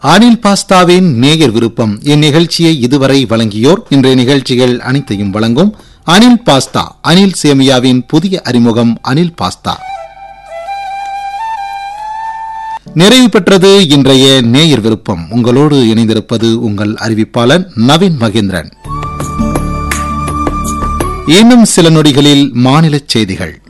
அனில் பாஸ்தாவின் நேயர் விருப்பம் இந்நிகழ்ச்சியை இதுவரை வழங்கியோர். இன்றைய நிகழ்ச்சிகள் அனைத்தையும் வழங்கும் அனில் பாஸ்தா, அனில் சேமியாவின் புதிய அறிமுகம் அனில் பாஸ்தா. நிறைவு பெற்றது இன்றைய நேயர் விருப்பம். உங்களோடு இணைந்திருப்பது உங்கள் அறிவிப்பாளர் நவீன் மகேந்திரன். இன்னும் சில நொடிகளில் மாநில செய்திகள்.